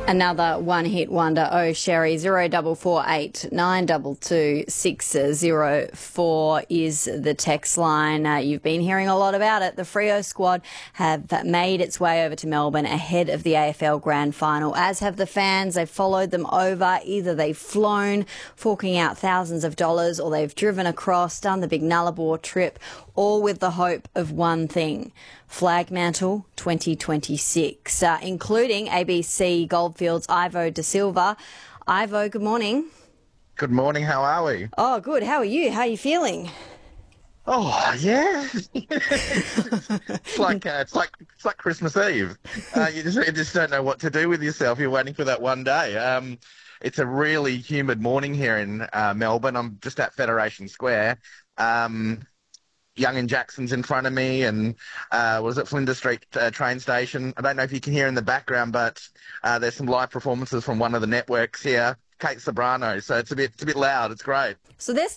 Another one-hit wonder. Oh, Sherry, 0448 922 604 is the text line. You've been hearing a lot about it. The Freo squad have made its way over to Melbourne ahead of the AFL Grand Final, as have the fans. They've followed them over. Either they've flown, forking out thousands of dollars, or they've driven across, done the big Nullarbor trip, all with the hope of one thing: Flagmantle 2026, including ABC Goldfields' Ivo De Silva. Ivo, good morning. Good morning. How are we? Oh, good. How are you? How are you feeling? Oh, yeah. It's like Christmas Eve. You just don't know what to do with yourself. You're waiting for that one day. It's a really humid morning here in Melbourne. I'm just at Federation Square. Young and Jackson's in front of me, and was at Flinders Street train station. I don't know if you can hear in the background, but there's some live performances from one of the networks here, Kate Sobrano. So it's a bit loud. It's great. So they're